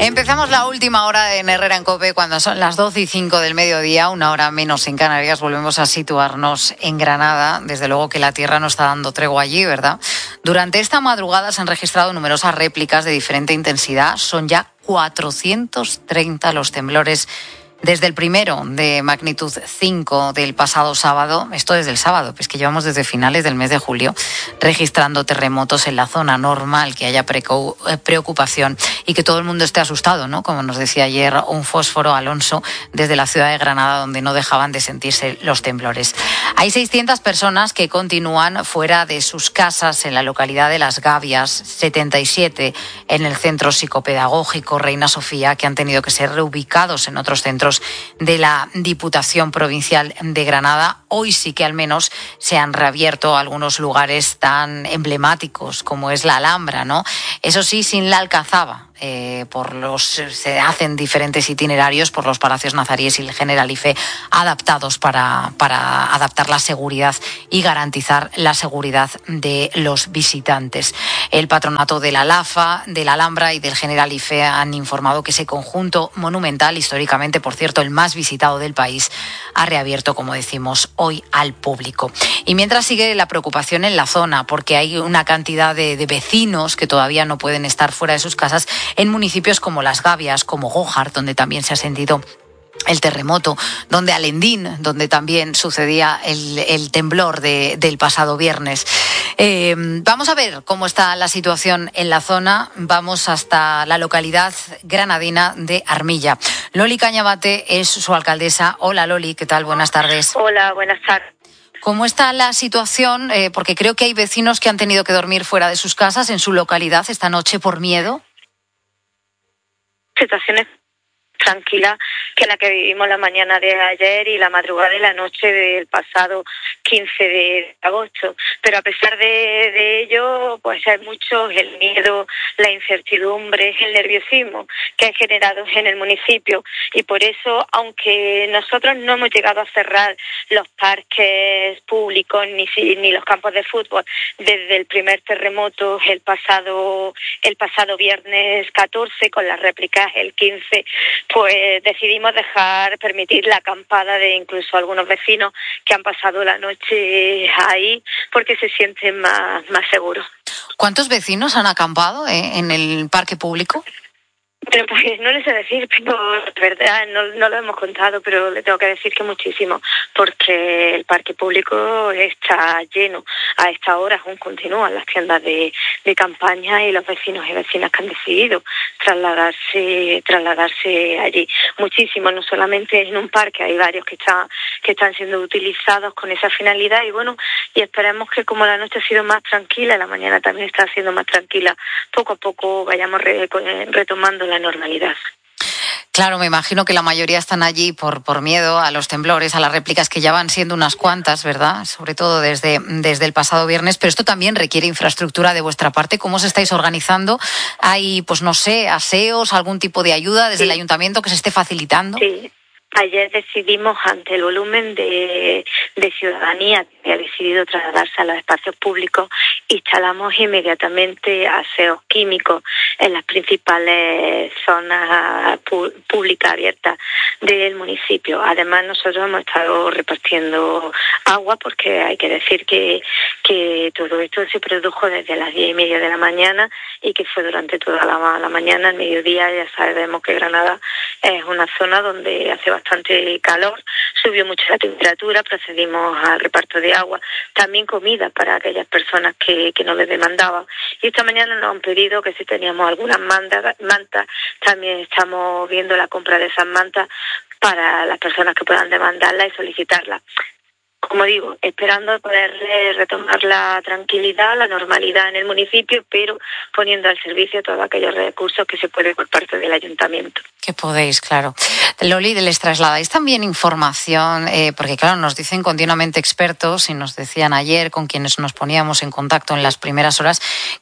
Empezamos la última hora de Herrera en COPE cuando son las 12:05 del mediodía, una hora menos en Canarias. Volvemos a situarnos en Granada. Desde luego que la tierra no está dando tregua allí, ¿verdad? Durante esta madrugada se han registrado numerosas réplicas de diferente intensidad. Son ya 430 los temblores desde el primero de magnitud 5 del pasado sábado, esto desde el sábado, pues que llevamos desde finales del mes de julio registrando terremotos en la zona. Normal que haya preocupación y que todo el mundo esté asustado, ¿no? Como nos decía ayer un fósforo Alonso desde la ciudad de Granada, donde no dejaban de sentirse los temblores. Hay 600 personas que continúan fuera de sus casas en la localidad de Las Gavias, 77 en el centro psicopedagógico Reina Sofía, que han tenido que ser reubicados en otros centros de la Diputación Provincial de Granada. Hoy sí que al menos se han reabierto algunos lugares tan emblemáticos como es la Alhambra, ¿no? Eso sí, sin la Alcazaba. Se hacen diferentes itinerarios por los palacios nazaríes y el Generalife adaptados para adaptar la seguridad y garantizar la seguridad de los visitantes. El patronato de la LAFA, de la Alhambra y del Generalife han informado que ese conjunto monumental, históricamente, por cierto, el más visitado del país, ha reabierto, como decimos, hoy al público. Y mientras sigue la preocupación en la zona, porque hay una cantidad de vecinos que todavía no pueden estar fuera de sus casas en municipios como Las Gavias, como Gójar, donde también se ha sentido el terremoto, donde Alendín, donde también sucedía el temblor del pasado viernes. Vamos a ver cómo está la situación en la zona. Vamos hasta la localidad granadina de Armilla. Loli Cañabate es su alcaldesa. Hola Loli, ¿qué tal? Buenas tardes. Hola, buenas tardes. ¿Cómo está la situación? Porque creo que hay vecinos que han tenido que dormir fuera de sus casas en su localidad esta noche por miedo. Situaciones tranquila que la que vivimos la mañana de ayer y la madrugada de la noche del pasado 15 de agosto. Pero a pesar de ello, pues hay mucho el miedo, la incertidumbre, el nerviosismo que hay generado en el municipio. Y por eso, aunque nosotros no hemos llegado a cerrar los parques públicos ni los campos de fútbol desde el primer terremoto el pasado viernes 14, con las réplicas el 15, pues decidimos permitir la acampada de incluso algunos vecinos que han pasado la noche ahí porque se sienten más seguros. ¿Cuántos vecinos han acampado en el parque público? Pero pues no les sé decir, pero de verdad no lo hemos contado, pero le tengo que decir que muchísimo, porque el parque público está lleno. A esta hora aún continúan las tiendas de campaña y los vecinos y vecinas que han decidido trasladarse allí. Muchísimo, no solamente en un parque, hay varios que están siendo utilizados con esa finalidad y bueno, y esperemos que como la noche ha sido más tranquila, la mañana también está siendo más tranquila, poco a poco vayamos retomando la normalidad. Claro, me imagino que la mayoría están allí por miedo a los temblores, a las réplicas que ya van siendo unas cuantas, ¿verdad? Sobre todo desde el pasado viernes, pero esto también requiere infraestructura de vuestra parte. ¿Cómo os estáis organizando? ¿Hay, pues no sé, aseos, algún tipo de ayuda desde el ayuntamiento que se esté facilitando? Sí. Ayer decidimos, ante el volumen de ciudadanía que ha decidido trasladarse a los espacios públicos, instalamos inmediatamente aseos químicos en las principales zonas públicas abiertas del municipio. Además, nosotros hemos estado repartiendo agua porque hay que decir que todo esto se produjo desde las 10:30 de la mañana y que fue durante toda la mañana, al mediodía. Ya sabemos que Granada es una zona donde hace bastante calor, subió mucho la temperatura, procedimos al reparto de agua, también comida para aquellas personas que nos les demandaban. Y esta mañana nos han pedido que si teníamos algunas mantas, también estamos viendo la compra de esas mantas para las personas que puedan demandarlas y solicitarlas. Como digo, esperando poder retomar la tranquilidad, la normalidad en el municipio, pero poniendo al servicio todos aquellos recursos que se puede por parte del ayuntamiento. Que podéis, claro. Loli, les trasladáis también información, porque claro, nos dicen continuamente expertos, y nos decían ayer con quienes nos poníamos en contacto en las primeras horas,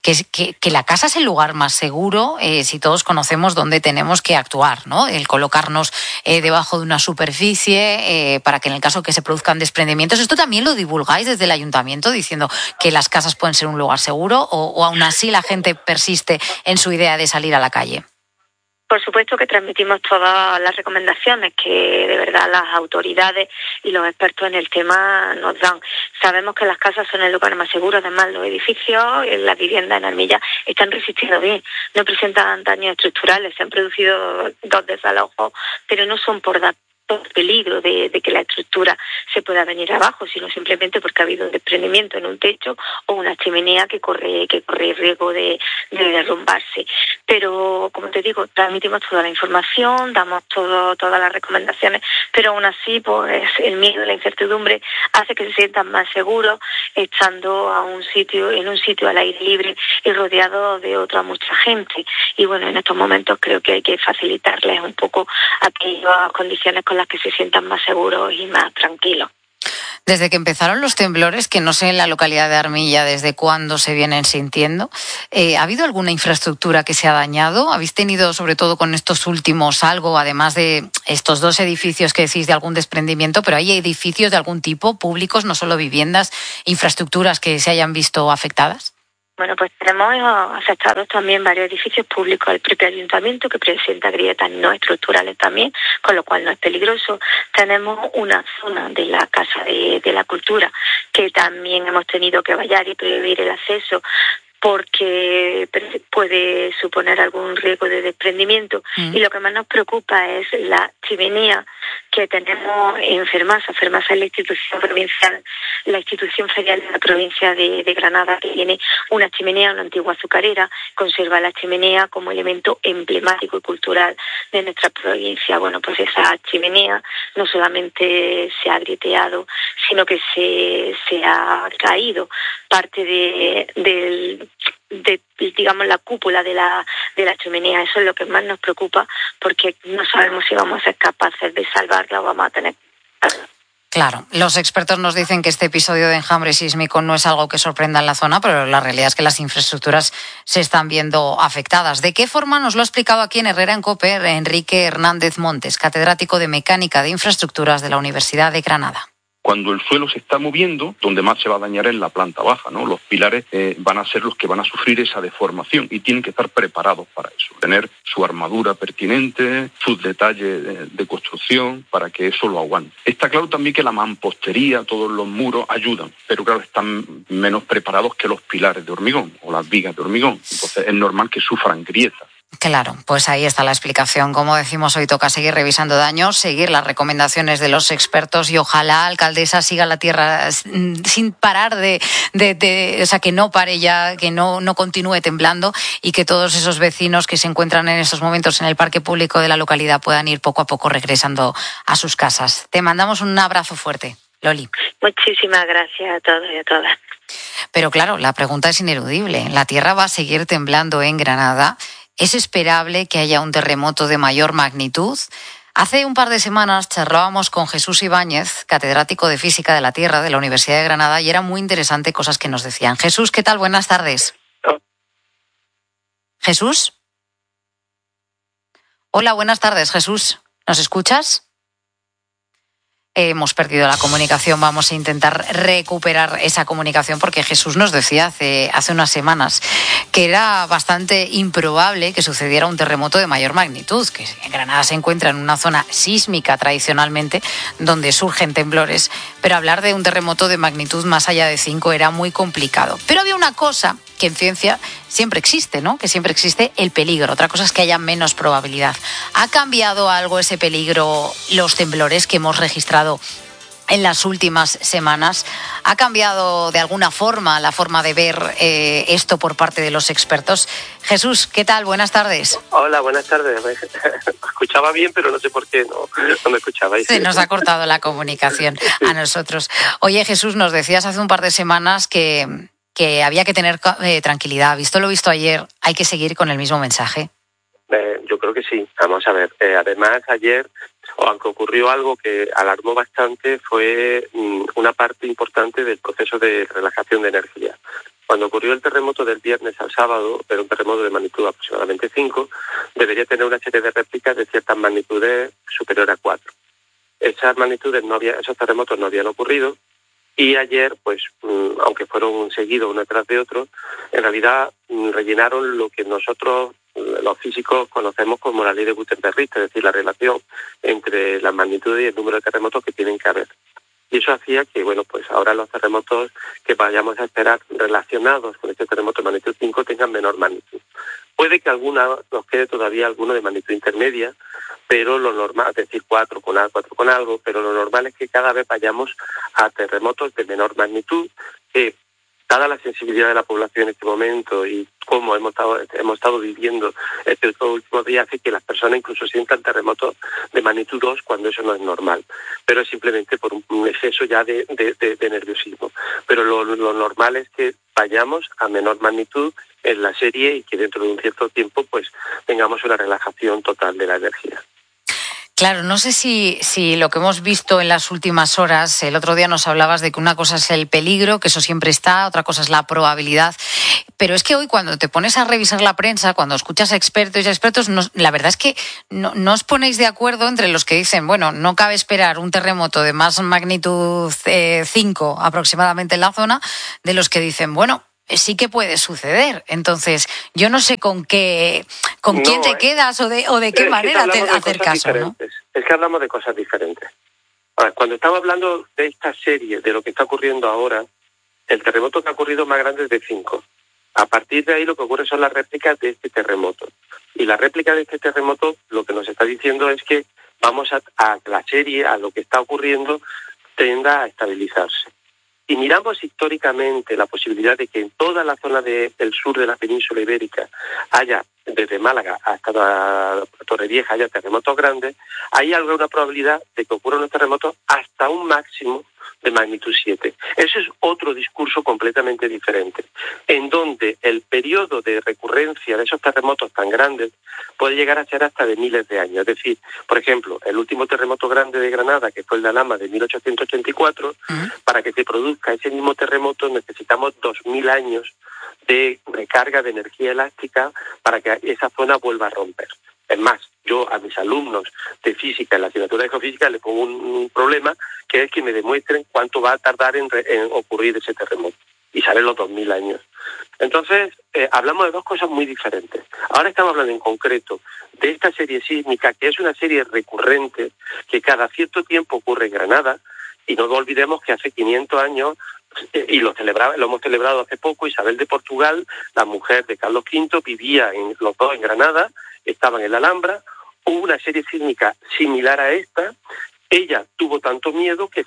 que la casa es el lugar más seguro si todos conocemos dónde tenemos que actuar, ¿no? El colocarnos debajo de una superficie para que en el caso que se produzcan desprendimientos. ¿Esto también lo divulgáis desde el ayuntamiento diciendo que las casas pueden ser un lugar seguro o aún así la gente persiste en su idea de salir a la calle? Por supuesto que transmitimos todas las recomendaciones que de verdad las autoridades y los expertos en el tema nos dan. Sabemos que las casas son el lugar más seguro, además los edificios, las viviendas en Armilla están resistiendo bien, no presentan daños estructurales, se han producido 2 desalojos, pero no son por peligro de que la estructura se pueda venir abajo, sino simplemente porque ha habido un desprendimiento en un techo o una chimenea que corre riesgo de derrumbarse. Pero, como te digo, transmitimos toda la información, damos todas las recomendaciones, pero aún así, pues el miedo y la incertidumbre hace que se sientan más seguros estando en un sitio al aire libre y rodeado de otra mucha gente. Y bueno, en estos momentos creo que hay que facilitarles un poco aquellas condiciones con las que se sientan más seguros y más tranquilos. Desde que empezaron los temblores, que no sé en la localidad de Armilla desde cuándo se vienen sintiendo, ¿ha habido alguna infraestructura que se ha dañado? ¿Habéis tenido, sobre todo con estos últimos, algo, además de estos 2 edificios que decís de algún desprendimiento, pero hay edificios de algún tipo, públicos, no solo viviendas, infraestructuras que se hayan visto afectadas? Bueno, pues tenemos afectados también varios edificios públicos, el propio ayuntamiento que presenta grietas no estructurales también, con lo cual no es peligroso. Tenemos una zona de la Casa de la Cultura que también hemos tenido que vallar y prohibir el acceso porque puede suponer algún riesgo de desprendimiento. Y lo que más nos preocupa es la chimenea que tenemos en Fermasa. Fermasa es la institución provincial, la institución ferial de la provincia de Granada, que tiene una chimenea, una antigua azucarera, conserva la chimenea como elemento emblemático y cultural de nuestra provincia. Bueno, pues esa chimenea no solamente se ha grieteado, sino que se ha caído parte de digamos la cúpula de la chimenea. Eso es lo que más nos preocupa, porque no sabemos si vamos a ser capaces de salvarla o vamos a tener. Claro, los expertos nos dicen que este episodio de enjambre sísmico no es algo que sorprenda en la zona, pero la realidad es que las infraestructuras se están viendo afectadas. ¿De qué forma? Nos lo ha explicado aquí en Herrera en COPE Enrique Hernández Montes, catedrático de Mecánica de Infraestructuras de la Universidad de Granada. Cuando el suelo se está moviendo, donde más se va a dañar es la planta baja, ¿no? Los pilares van a ser los que van a sufrir esa deformación y tienen que estar preparados para eso. Tener su armadura pertinente, sus detalles de construcción para que eso lo aguante. Está claro también que la mampostería, todos los muros ayudan, pero claro, están menos preparados que los pilares de hormigón o las vigas de hormigón. Entonces es normal que sufran grietas. Claro, pues ahí está la explicación. Como decimos, hoy toca seguir revisando daños, seguir las recomendaciones de los expertos y ojalá, alcaldesa, siga la tierra sin parar o sea, que no pare ya, que no continúe temblando y que todos esos vecinos que se encuentran en estos momentos en el parque público de la localidad puedan ir poco a poco regresando a sus casas. Te mandamos un abrazo fuerte, Loli. Muchísimas gracias a todos y a todas. Pero claro, la pregunta es ineludible. La tierra va a seguir temblando en Granada. ¿Es esperable que haya un terremoto de mayor magnitud? Hace un par de semanas charlábamos con Jesús Ibáñez, catedrático de Física de la Tierra de la Universidad de Granada, y era muy interesante cosas que nos decían. Jesús, ¿qué tal? Buenas tardes. ¿Jesús? Hola, buenas tardes, Jesús. ¿Nos escuchas? Hemos perdido la comunicación, vamos a intentar recuperar esa comunicación porque Jesús nos decía hace unas semanas que era bastante improbable que sucediera un terremoto de mayor magnitud, que Granada se encuentra en una zona sísmica tradicionalmente donde surgen temblores, pero hablar de un terremoto de magnitud más allá de 5 era muy complicado. Pero había una cosa que en ciencia siempre existe, ¿no? Que siempre existe el peligro. Otra cosa es que haya menos probabilidad. ¿Ha cambiado algo ese peligro, los temblores que hemos registrado en las últimas semanas? ¿Ha cambiado de alguna forma la forma de ver esto por parte de los expertos? Jesús, ¿qué tal? Buenas tardes. Hola, buenas tardes. Me escuchaba bien, pero no sé por qué no me escuchabais. Se nos ha cortado la comunicación a nosotros. Oye, Jesús, nos decías hace un par de semanas que había que tener tranquilidad. Visto lo visto ayer, ¿hay que seguir con el mismo mensaje? Yo creo que sí. Vamos a ver. Además, ayer, aunque ocurrió algo que alarmó bastante, fue una parte importante del proceso de relajación de energía. Cuando ocurrió el terremoto del viernes al sábado, era un terremoto de magnitud aproximadamente 5, debería tener una serie de réplicas de ciertas magnitudes superior a 4. Esas magnitudes esos terremotos no habían ocurrido. Y ayer, pues, aunque fueron seguidos uno tras de otro, en realidad rellenaron lo que nosotros los físicos conocemos como la ley de Gutenberg-Richter, es decir, la relación entre la magnitud y el número de terremotos que tienen que haber. Y eso hacía que, bueno, pues ahora los terremotos que vayamos a esperar relacionados con este terremoto de magnitud 5 tengan menor magnitud. Puede que nos quede todavía alguno de magnitud intermedia, pero lo normal, es decir, 4 con algo, pero lo normal es que cada vez vayamos a terremotos de menor magnitud, que dada la sensibilidad de la población en este momento y cómo hemos estado viviendo estos últimos días, hace que las personas incluso sientan terremotos de magnitud 2 cuando eso no es normal, pero es simplemente por un exceso ya de nerviosismo. Pero lo normal es que vayamos a menor magnitud en la serie y que dentro de un cierto tiempo pues tengamos una relajación total de la energía. Claro, no sé si lo que hemos visto en las últimas horas, el otro día nos hablabas de que una cosa es el peligro, que eso siempre está, otra cosa es la probabilidad, pero es que hoy cuando te pones a revisar la prensa, cuando escuchas a expertos y expertos, la verdad es que no os ponéis de acuerdo entre los que dicen, bueno, no cabe esperar un terremoto de más magnitud 5 aproximadamente en la zona, de los que dicen, bueno, sí que puede suceder. Entonces, yo no sé con quién te quedas o de qué manera hacer caso, ¿no? Es que hablamos de cosas diferentes. Ahora, cuando estamos hablando de esta serie, de lo que está ocurriendo ahora, el terremoto que ha ocurrido más grande es de 5. A partir de ahí lo que ocurre son las réplicas de este terremoto. Y la réplica de este terremoto lo que nos está diciendo es que vamos a la serie, a lo que está ocurriendo, tienda a estabilizarse. Si miramos históricamente la posibilidad de que en toda la zona del sur de la península ibérica haya, desde Málaga hasta la Torrevieja, haya terremotos grandes, hay alguna probabilidad de que ocurran unos terremotos hasta un máximo de magnitud 7. Ese es otro discurso completamente diferente, en donde el periodo de recurrencia de esos terremotos tan grandes puede llegar a ser hasta de miles de años. Es decir, por ejemplo, el último terremoto grande de Granada, que fue el de Alhama de 1884, para que se produzca ese mismo terremoto necesitamos 2000 años de recarga de energía elástica para que esa zona vuelva a romper. Es más, yo a mis alumnos de física, en la asignatura de geofísica, les pongo un problema, que es que me demuestren cuánto va a tardar en ocurrir ese terremoto. Y salen los 2000 años. Entonces, hablamos de dos cosas muy diferentes. Ahora estamos hablando en concreto de esta serie sísmica, que es una serie recurrente, que cada cierto tiempo ocurre en Granada, y no olvidemos que hace 500 años, y lo hemos celebrado hace poco, Isabel de Portugal, la mujer de Carlos V, vivía los dos en Granada, estaban en la Alhambra, hubo una serie sísmica similar a esta, ella tuvo tanto miedo que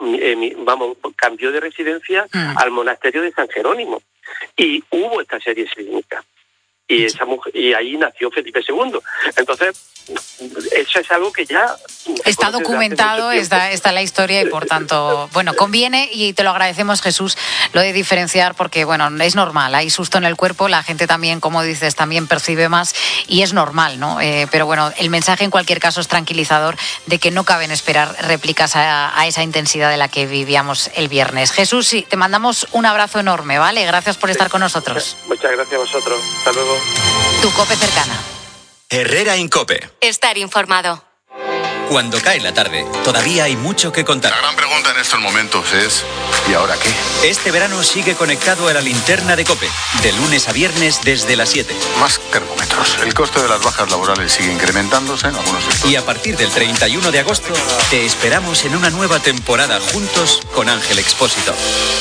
cambió de residencia al monasterio de San Jerónimo, y hubo esta serie sísmica. Y esa mujer, y ahí nació Felipe II. Entonces, eso es algo que ya está documentado, está la historia y por tanto, bueno, conviene y te lo agradecemos, Jesús, lo de diferenciar porque, bueno, es normal, hay susto en el cuerpo, la gente también, como dices, también percibe más y es normal, ¿no? Pero bueno, el mensaje en cualquier caso es tranquilizador de que no caben esperar réplicas a esa intensidad de la que vivíamos el viernes. Jesús, sí, te mandamos un abrazo enorme, ¿vale? Gracias por estar con nosotros. Muchas gracias a vosotros. Hasta luego. Tu COPE cercana. Herrera en COPE. Estar informado. Cuando cae la tarde, todavía hay mucho que contar. La gran pregunta en estos momentos es, ¿y ahora qué? Este verano sigue conectado a la linterna de COPE, de lunes a viernes desde las 7. Más termómetros. El coste de las bajas laborales sigue incrementándose en algunos sectores. Y a partir del 31 de agosto, te esperamos en una nueva temporada juntos con Ángel Expósito.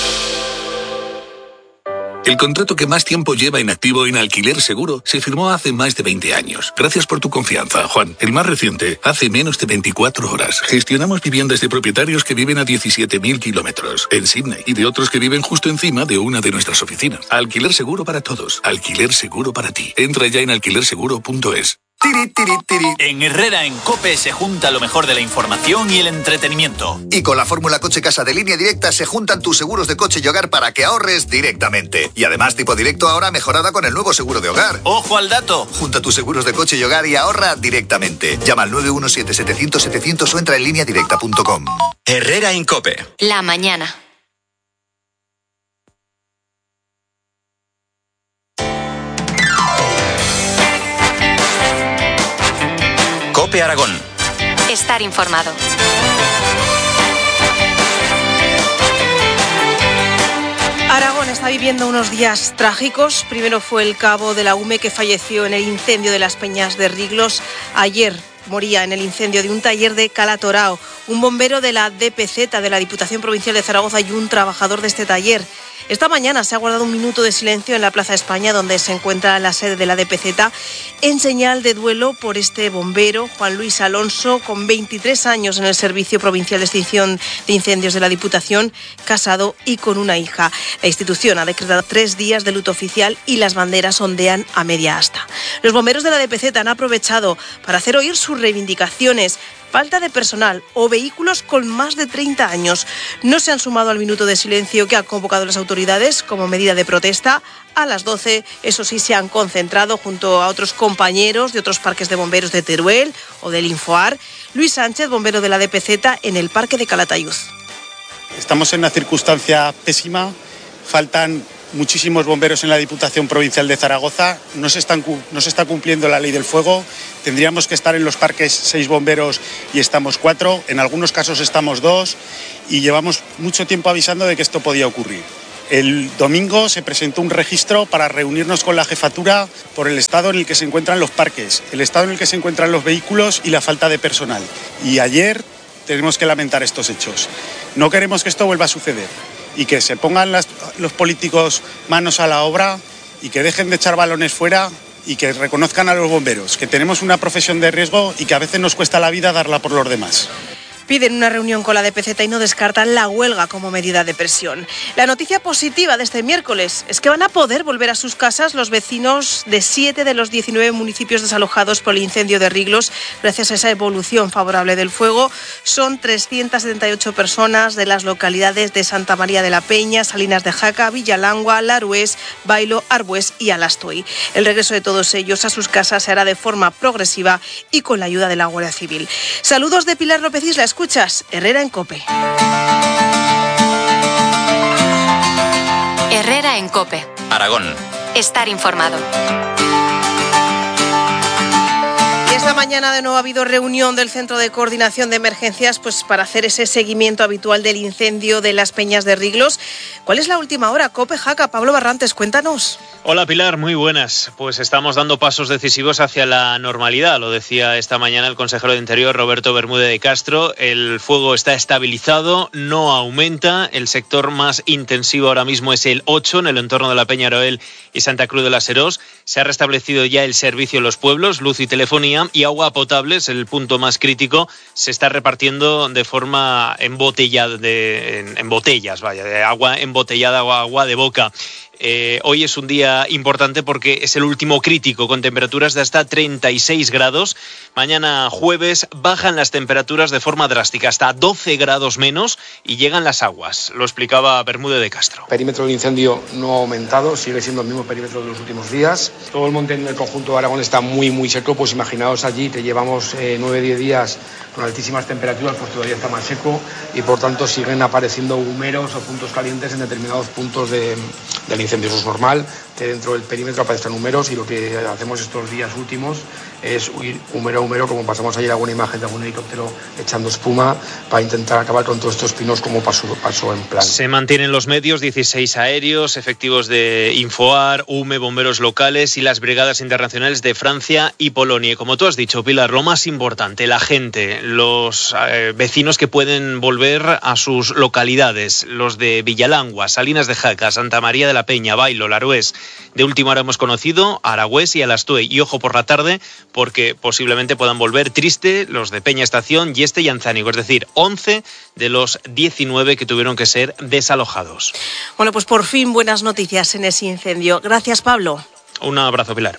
El contrato que más tiempo lleva inactivo en Alquiler Seguro se firmó hace más de 20 años. Gracias por tu confianza, Juan. El más reciente, hace menos de 24 horas. Gestionamos viviendas de propietarios que viven a 17.000 kilómetros en Sydney y de otros que viven justo encima de una de nuestras oficinas. Alquiler Seguro para todos. Alquiler Seguro para ti. Entra ya en alquilerseguro.es. En Herrera en COPE se junta lo mejor de la información y el entretenimiento. Y con la fórmula Coche Casa de Línea Directa se juntan tus seguros de coche y hogar para que ahorres directamente. Y además Tipo Directo ahora mejorada con el nuevo seguro de hogar. ¡Ojo al dato! Junta tus seguros de coche y hogar y ahorra directamente. Llama al 917-700-700 o entra en lineadirecta.com. Herrera en COPE. La mañana. COPE Aragón. Estar informado. Aragón está viviendo unos días trágicos. Primero fue el cabo de la UME que falleció en el incendio de las Peñas de Riglos. Ayer moría en el incendio de un taller de Cala Torao, un bombero de la DPZ, de la Diputación Provincial de Zaragoza, y un trabajador de este taller. Esta mañana se ha guardado un minuto de silencio en la Plaza España, donde se encuentra la sede de la DPZ, en señal de duelo por este bombero, Juan Luis Alonso, con 23 años en el Servicio Provincial de Extinción de Incendios de la Diputación, casado y con una hija. La institución ha decretado 3 días de luto oficial y las banderas ondean a media asta. Los bomberos de la DPZ han aprovechado para hacer oír sus reivindicaciones. Falta de personal o vehículos con más de 30 años. No se han sumado al minuto de silencio que han convocado las autoridades como medida de protesta. A las 12, eso sí, se han concentrado junto a otros compañeros de otros parques de bomberos de Teruel o del Infoar. Luis Sánchez, bombero de la DPZ, en el parque de Calatayud. Estamos en una circunstancia pésima. Faltan muchísimos bomberos en la Diputación Provincial de Zaragoza. No se está cumpliendo la ley del fuego. Tendríamos que estar en los parques 6 bomberos y estamos 4. En algunos casos estamos 2 y llevamos mucho tiempo avisando de que esto podía ocurrir. El domingo se presentó un registro para reunirnos con la jefatura por el estado en el que se encuentran los parques, el estado en el que se encuentran los vehículos y la falta de personal. Y ayer tenemos que lamentar estos hechos. No queremos que esto vuelva a suceder y que se pongan los políticos manos a la obra y que dejen de echar balones fuera y que reconozcan a los bomberos, que tenemos una profesión de riesgo y que a veces nos cuesta la vida darla por los demás. Piden una reunión con la DPZ y no descartan la huelga como medida de presión. La noticia positiva de este miércoles es que van a poder volver a sus casas los vecinos de 7 de los 19 municipios desalojados por el incendio de Riglos. Gracias a esa evolución favorable del fuego, son 378 personas de las localidades de Santa María de la Peña, Salinas de Jaca, Villalangua, Larués, Bailo, Arbués y Alastoy. El regreso de todos ellos a sus casas se hará de forma progresiva y con la ayuda de la Guardia Civil. Saludos de Pilar López Isla. Escuchas Herrera en COPE. Herrera en COPE. Aragón. Estar informado. Y esta mañana de nuevo ha habido reunión del Centro de Coordinación de Emergencias para hacer ese seguimiento habitual del incendio de las Peñas de Riglos. ¿Cuál es la última hora? COPE Jaca, Pablo Barrantes, cuéntanos. Hola Pilar, muy buenas. Pues estamos dando pasos decisivos hacia la normalidad, lo decía esta mañana el consejero de Interior Roberto Bermúdez de Castro. El fuego está estabilizado, no aumenta. El sector más intensivo ahora mismo es el 8, en el entorno de la Peña Aroel y Santa Cruz de la Serós. Se ha restablecido ya el servicio en los pueblos, luz y telefonía, y agua potable, es el punto más crítico. Se está repartiendo de forma embotellada, en botellas, de agua embotellada o agua de boca. Hoy es un día importante porque es el último crítico, con temperaturas de hasta 36 grados. Mañana jueves bajan las temperaturas de forma drástica, hasta 12 grados menos, y llegan las aguas. Lo explicaba Bermúdez de Castro. El perímetro del incendio no ha aumentado, sigue siendo el mismo perímetro de los últimos días. Todo el monte en el conjunto de Aragón está muy, muy seco. Pues imaginaos allí que llevamos 9-10 días con altísimas temperaturas, pues todavía está más seco y por tanto siguen apareciendo humeros o puntos calientes en determinados puntos del incendio. Eso es normal, que dentro del perímetro aparezcan humeros, y lo que hacemos estos días últimos es huir humero a humero, como pasamos ayer alguna imagen de algún helicóptero echando espuma para intentar acabar con todos estos pinos, como pasó en plan. Se mantienen los medios, 16 aéreos, efectivos de Infoar, UME, bomberos locales y las brigadas internacionales de Francia y Polonia. Y como tú has dicho, Pilar, lo más importante, la gente, los vecinos que pueden volver a sus localidades, los de Villalangua, Salinas de Jaca, Santa María de la Peña, Bailo, Larués. De última hora hemos conocido Aragüés y Alastoy. Y ojo por la tarde, porque posiblemente puedan volver Triste, los de Peña Estación, Yeste y Anzánigo. Es decir, 11 de los 19 que tuvieron que ser desalojados. Bueno, pues por fin buenas noticias en ese incendio. Gracias, Pablo. Un abrazo, Pilar.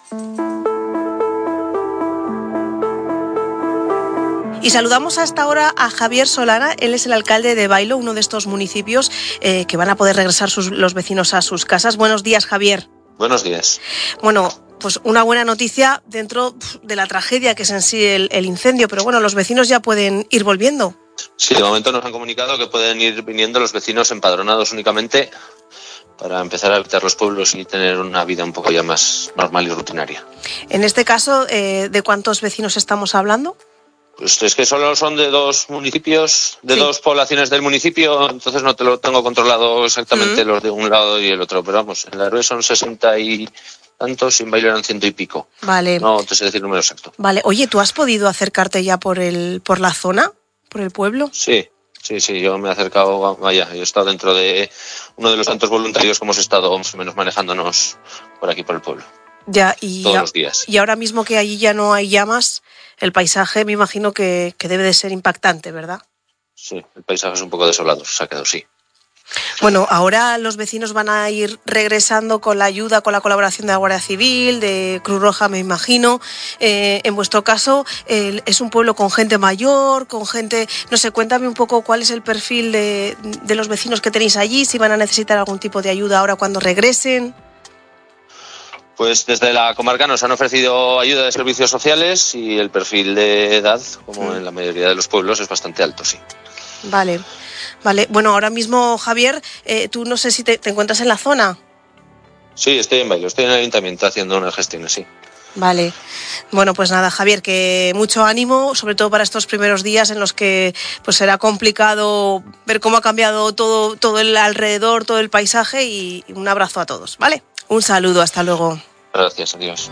Y saludamos hasta ahora a Javier Solana. Él es el alcalde de Bailo, uno de estos municipios que van a poder regresar los vecinos a sus casas. Buenos días, Javier. Buenos días. Bueno, pues una buena noticia dentro de la tragedia que es en sí el incendio, pero bueno, los vecinos ya pueden ir volviendo. Sí, de momento nos han comunicado que pueden ir viniendo los vecinos empadronados únicamente para empezar a habitar los pueblos y tener una vida un poco ya más normal y rutinaria. En este caso, ¿de cuántos vecinos estamos hablando? Pues es que solo son de 2 municipios, de 2 poblaciones del municipio, entonces no te lo tengo controlado exactamente los de un lado y el otro, pero vamos, en la Hervé son 60 y tantos, y en Bailo eran 100 y pico. Vale. No te sé decir el número exacto. Vale, oye, ¿tú has podido acercarte ya por la zona, por el pueblo? Sí, yo me he acercado, vaya, yo he estado dentro de uno de los tantos voluntarios que hemos estado más o menos manejándonos por aquí, por el pueblo. Ya, todos los días. Y ahora mismo que allí ya no hay llamas, el paisaje me imagino que debe de ser impactante, ¿verdad? Sí, el paisaje es un poco desolado, se ha quedado, sí. Bueno, ahora los vecinos van a ir regresando con la ayuda, con la colaboración de la Guardia Civil, de Cruz Roja, me imagino. En vuestro caso, es un pueblo con gente mayor, con gente... No sé, cuéntame un poco cuál es el perfil de los vecinos que tenéis allí, si van a necesitar algún tipo de ayuda ahora cuando regresen. Pues desde la comarca nos han ofrecido ayuda de servicios sociales y el perfil de edad, como en la mayoría de los pueblos, es bastante alto, sí. Vale. Bueno, ahora mismo, Javier, tú no sé si te encuentras en la zona. Sí, estoy en Bailo, estoy en el ayuntamiento haciendo unas gestiones, sí. Vale. Bueno, pues nada, Javier, que mucho ánimo, sobre todo para estos primeros días en los que pues será complicado ver cómo ha cambiado todo el alrededor, todo el paisaje, y un abrazo a todos, ¿vale? Un saludo, hasta luego. Gracias, adiós.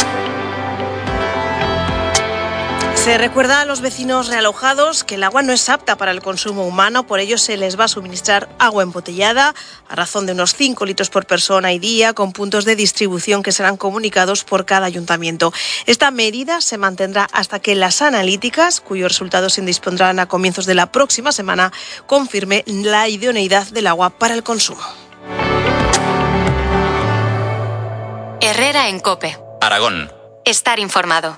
Se recuerda a los vecinos realojados que el agua no es apta para el consumo humano, por ello se les va a suministrar agua embotellada a razón de unos 5 litros por persona y día, con puntos de distribución que serán comunicados por cada ayuntamiento. Esta medida se mantendrá hasta que las analíticas, cuyos resultados se dispondrán a comienzos de la próxima semana, confirme la idoneidad del agua para el consumo. Herrera en COPE. Aragón. Estar informado.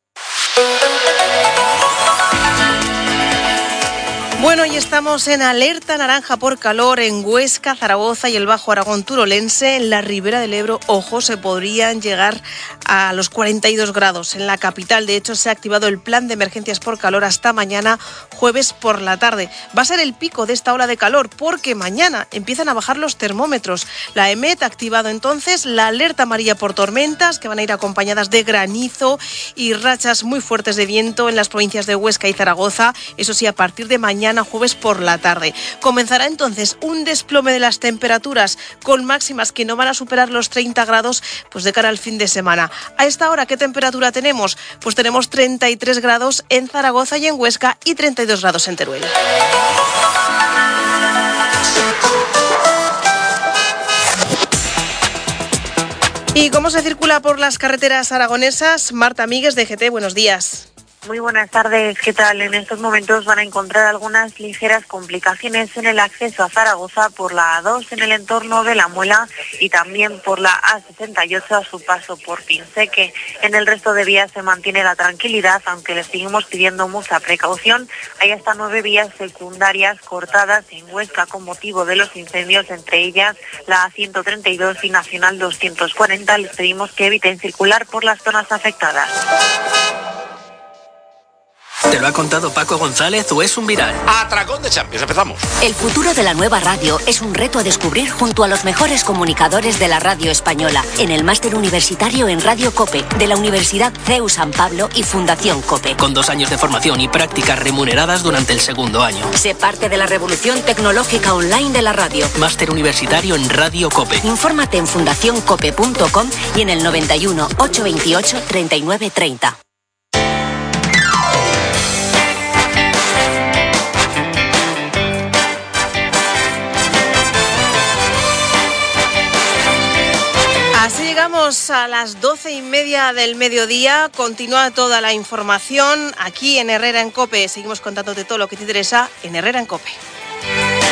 Bueno, y estamos en alerta naranja por calor en Huesca, Zaragoza y el Bajo Aragón turolense. En la Ribera del Ebro, ojo, se podrían llegar a los 42 grados. En la capital, de hecho, se ha activado el plan de emergencias por calor hasta mañana, jueves por la tarde. Va a ser el pico de esta ola de calor porque mañana empiezan a bajar los termómetros. La EMET ha activado entonces la alerta amarilla por tormentas, que van a ir acompañadas de granizo y rachas muy fuertes de viento en las provincias de Huesca y Zaragoza. Eso sí, a partir de mañana, jueves por la tarde. Comenzará entonces un desplome de las temperaturas con máximas que no van a superar los 30 grados pues de cara al fin de semana. A esta hora, ¿qué temperatura tenemos? Pues tenemos 33 grados en Zaragoza y en Huesca y 32 grados en Teruel. ¿Y cómo se circula por las carreteras aragonesas? Marta Míguez, de GT, buenos días. Muy buenas tardes, ¿qué tal? En estos momentos van a encontrar algunas ligeras complicaciones en el acceso a Zaragoza por la A2 en el entorno de La Muela y también por la A68 a su paso por Pinseque. En el resto de vías se mantiene la tranquilidad, aunque les seguimos pidiendo mucha precaución. Hay hasta 9 vías secundarias cortadas en Huesca con motivo de los incendios, entre ellas la A132 y Nacional 240. Les pedimos que eviten circular por las zonas afectadas. ¿Te lo ha contado Paco González o es un viral? Atracón de Champions, empezamos. El futuro de la nueva radio es un reto a descubrir junto a los mejores comunicadores de la radio española en el máster universitario en Radio COPE de la Universidad CEU San Pablo y Fundación COPE. Con 2 años de formación y prácticas remuneradas durante el segundo año. Sé parte de la revolución tecnológica online de la radio. Máster universitario en Radio COPE. Infórmate en fundacioncope.com y en el 91 828 39 30. Así llegamos a las 12:30 del mediodía. Continúa toda la información aquí en Herrera en COPE. Seguimos contándote todo lo que te interesa en Herrera en COPE.